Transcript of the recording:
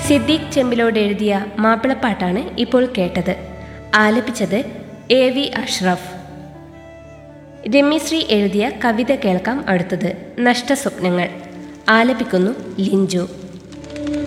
സിദ്ദീഖ് ചെമ്പിലോട് എഴുതിയ മാപ്പിളപ്പാട്ടാണ് ഇപ്പോൾ കേട്ടത്. ആലപിച്ചത് AV അഷ്റഫ്. രമ്യശ്രീ എഴുതിയ കവിത കേൾക്കാം അടുത്തത്. നഷ്ടസ്വപ്നങ്ങൾ. ആലപിക്കുന്നു ലിഞ്ചു.